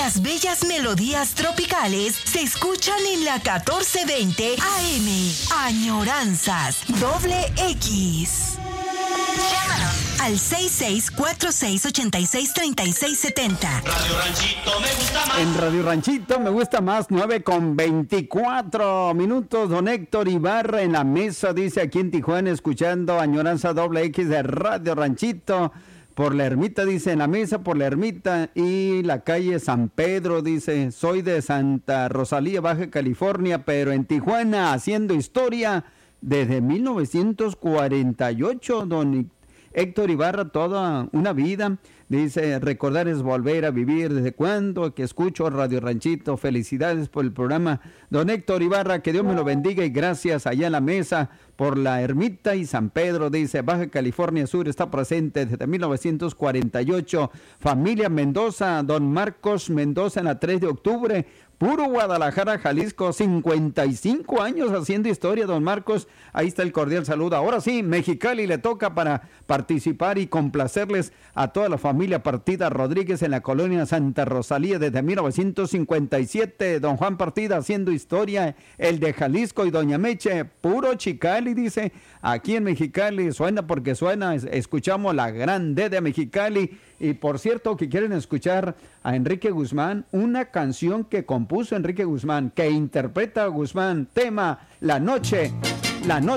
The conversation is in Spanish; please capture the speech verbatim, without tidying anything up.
Las bellas melodías tropicales se escuchan en la catorce veinte A M. Añoranzas, doble X. Llámanos al seis seis cuatro seis ocho seis tres seis siete cero. Radio Ranchito me gusta más. En Radio Ranchito me gusta más, nueve con veinticuatro minutos. Don Héctor Ibarra en la mesa, dice aquí en Tijuana, escuchando Añoranza doble X de Radio Ranchito. Por la ermita, dice, en la mesa, por la ermita y la calle San Pedro, dice, soy de Santa Rosalía, Baja California, pero en Tijuana, haciendo historia desde mil novecientos cuarenta y ocho, don Héctor Ibarra, toda una vida. Dice, recordar es volver a vivir. ¿Desde cuándo que escucho Radio Ranchito? Felicidades por el programa. Don Héctor Ibarra, que Dios me lo bendiga y gracias allá en la mesa por la ermita y San Pedro. Dice, Baja California Sur está presente desde mil novecientos cuarenta y ocho. Familia Mendoza, don Marcos Mendoza en la tres de octubre. Puro Guadalajara, Jalisco, cincuenta y cinco años haciendo historia, don Marcos. Ahí está el cordial saludo. Ahora sí, Mexicali le toca para participar y complacerles a toda la familia Partida Rodríguez en la colonia Santa Rosalía desde mil novecientos cincuenta y siete. Don Juan Partida haciendo historia, el de Jalisco y doña Meche, puro Chicali, dice. Aquí en Mexicali suena porque suena, escuchamos la gran D de Mexicali. Y por cierto, que quieren escuchar a Enrique Guzmán, una canción que compuso Enrique Guzmán, que interpreta a Guzmán, tema La Noche, La Noche.